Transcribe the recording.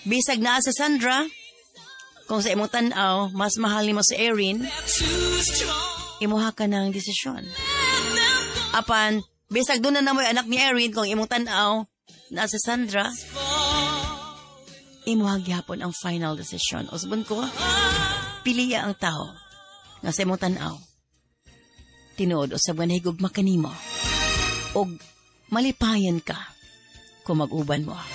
Bisag naa sa Sandra, kung sa imong tan-aw, mas mahal nimo si Erin, imuha ka ng desisyon. Apan, bisag doon na mo'y anak ni Erin, kung imong tan-aw, naa sa Sandra, imuha gyapon ang final decision. O sabon ko, piliya ang tao nga sa imong tan-aw. Tinuod o sabon higugma kanimo. O malipayan ka kung mag-uban mo.